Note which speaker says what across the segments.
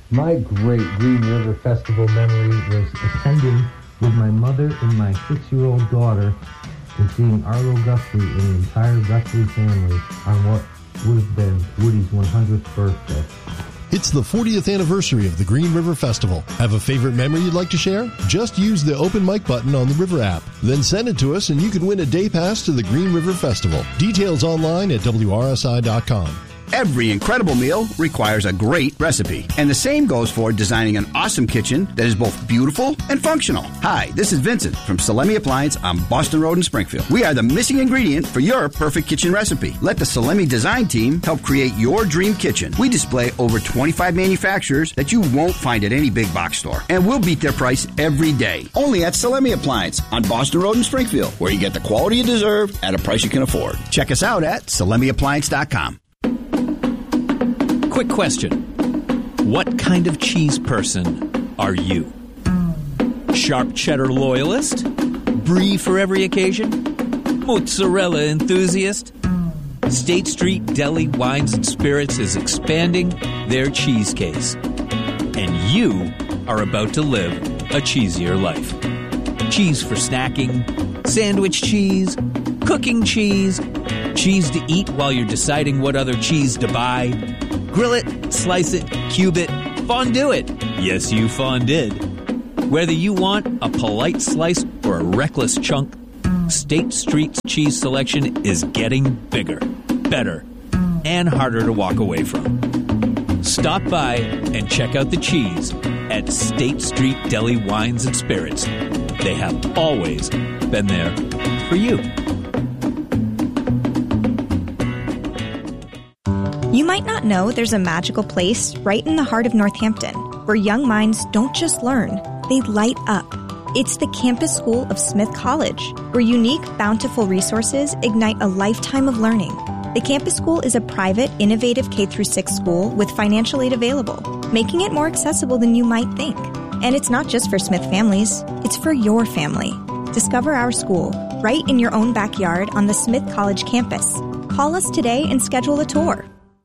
Speaker 1: My great Green River Festival memory was attending with my mother and my 6-year-old daughter and seeing Arlo Guthrie and the entire Guthrie family on what would have been Woody's 100th birthday.
Speaker 2: It's the 40th anniversary of the Green River Festival. Have a favorite memory you'd like to share? Just use the open mic button on the River app. Then send it to us and you can win a day pass to the Green River Festival. Details online at WRSI.com.
Speaker 3: Every incredible meal requires a great recipe. And the same goes for designing an awesome kitchen that is both beautiful and functional. Hi, this is Vincent from Salemi Appliance on Boston Road in Springfield. We are the missing ingredient for your perfect kitchen recipe. Let the Salemi design team help create your dream kitchen. We display over 25 manufacturers that you won't find at any big box store. And we'll beat their price every day. Only at Salemi Appliance on Boston Road in Springfield, where you get the quality you deserve at a price you can afford. Check us out at SalemiAppliance.com.
Speaker 4: Quick question. What kind of cheese person are you? Sharp cheddar loyalist? Brie for every occasion? Mozzarella enthusiast? State Street Deli Wines and Spirits is expanding their cheese case. And you are about to live a cheesier life. Cheese for snacking, sandwich cheese, cooking cheese, cheese to eat while you're deciding what other cheese to buy. Grill it, slice it, cube it, fondue it. Yes, you fondid. Whether you want a polite slice or a reckless chunk, State Street's cheese selection is getting bigger, better, and harder to walk away from. Stop by and check out the cheese at State Street Deli Wines and Spirits. They have always been there for you.
Speaker 5: You might not know there's a magical place right in the heart of Northampton where young minds don't just learn, they light up. It's the Campus School of Smith College, where unique, bountiful resources ignite a lifetime of learning. The Campus School is a private, innovative K-6 school with financial aid available, making it more accessible than you might think. And it's not just for Smith families, it's for your family. Discover our school right in your own backyard on the Smith College campus. Call us today and schedule a tour.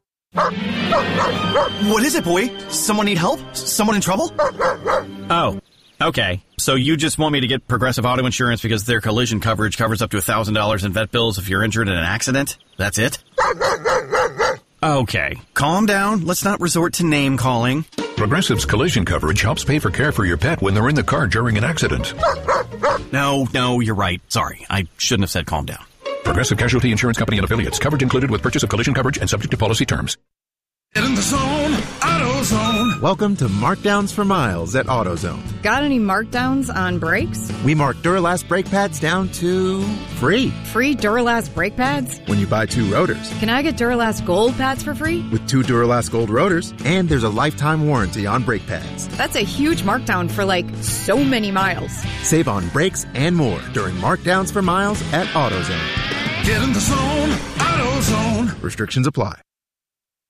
Speaker 6: What is it, boy? Someone need help? Someone in trouble?
Speaker 7: Oh, okay. So you just want me to get Progressive Auto Insurance because their collision coverage covers up to $1,000 in vet bills if you're injured in an accident? That's it? Okay. Calm down. Let's not resort to name calling.
Speaker 8: Progressive's collision coverage helps pay for care for your pet when they're in the car during an accident.
Speaker 7: No, you're right. Sorry. I shouldn't have said calm down.
Speaker 8: Progressive Casualty Insurance Company and Affiliates. Coverage included with purchase of collision coverage and subject to policy terms.
Speaker 9: Get in the zone, AutoZone.
Speaker 10: Welcome to Markdowns for Miles at AutoZone.
Speaker 11: Got any markdowns on brakes?
Speaker 10: We mark Duralast brake pads down to free.
Speaker 11: Free Duralast brake pads?
Speaker 10: When you buy 2 rotors.
Speaker 11: Can I get Duralast Gold pads for free?
Speaker 10: With 2 Duralast Gold rotors, and there's a lifetime warranty on brake pads.
Speaker 11: That's a huge markdown for so many miles.
Speaker 10: Save on brakes and more during Markdowns for Miles at AutoZone.
Speaker 9: Get in the zone, AutoZone.
Speaker 10: Restrictions apply.